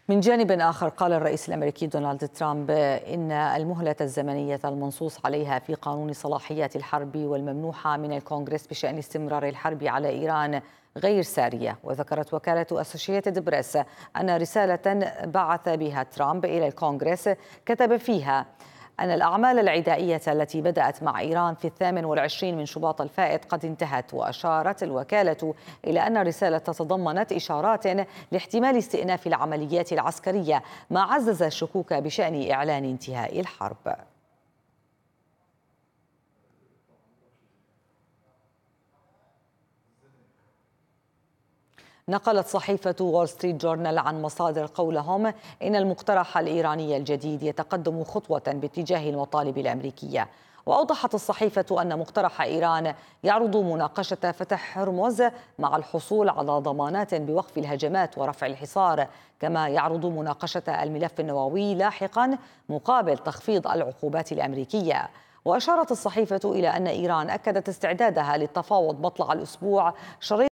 من جانب آخر، قال الرئيس الأمريكي دونالد ترامب إن المهلة الزمنية المنصوص عليها في قانون صلاحيات الحرب والممنوحة من الكونغرس بشأن استمرار الحرب على إيران غير سارية. وذكرت وكالة أسوشيتد بريس أن رسالة بعث بها ترامب إلى الكونغرس كتب فيها أن الأعمال العدائية التي بدأت مع إيران في 28 من شباط الفائت قد انتهت. وأشارت الوكالة إلى أن الرسالة تضمنت إشارات لاحتمال استئناف العمليات العسكرية، ما عزز الشكوك بشأن إعلان انتهاء الحرب. نقلت صحيفة وول ستريت جورنال عن مصادر قولهم إن المقترح الإيراني الجديد يتقدم خطوة باتجاه المطالب الأمريكية. وأوضحت الصحيفة أن مقترح إيران يعرض مناقشة فتح هرمز مع الحصول على ضمانات بوقف الهجمات ورفع الحصار، كما يعرض مناقشة الملف النووي لاحقا مقابل تخفيض العقوبات الأمريكية. وأشارت الصحيفة إلى أن إيران أكدت استعدادها للتفاوض مطلع الأسبوع شريط